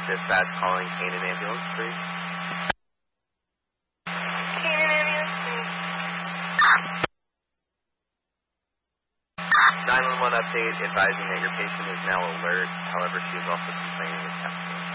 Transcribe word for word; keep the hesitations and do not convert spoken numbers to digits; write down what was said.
Dispatch calling Canaan Ambulance, please. Canaan Ambulance, please. nine one one update advising that your patient is now alert. However, she is also complaining of chest pain.